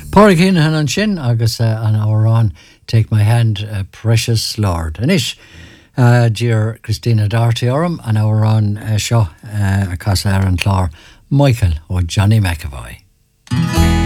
Pádraig Hinahan an sin agus an árán Take My Hand, Precious Lord. Anis, dear Christina Darty orm an árán seo a casa ar an chlár Michael ó Johnny McAvoy.